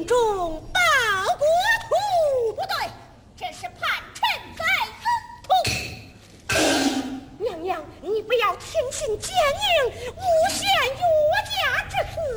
中报国图。 不对，这是叛臣在宫图。 娘娘，你不要听信奸佞，诬陷于我家之词。